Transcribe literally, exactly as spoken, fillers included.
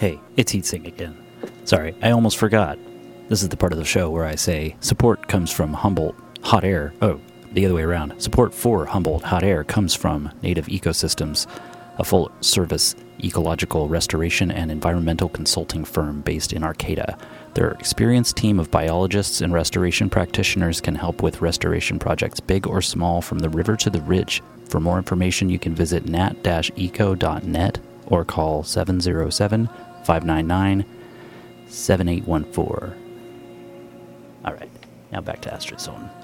Hey, it's Heatsink again. Sorry, I almost forgot. This is the part of the show where I say support comes from Humboldt Hot Air. Oh, the other way around. Support for Humboldt Hot Air comes from Native Ecosystems, a full-service ecological restoration and environmental consulting firm based in Arcata. Their experienced team of biologists and restoration practitioners can help with restoration projects big or small from the river to the ridge. For more information, you can visit nat dash eco dot net or call seven oh seven, five nine nine, seven eight one four. All right, now back to Astrozone.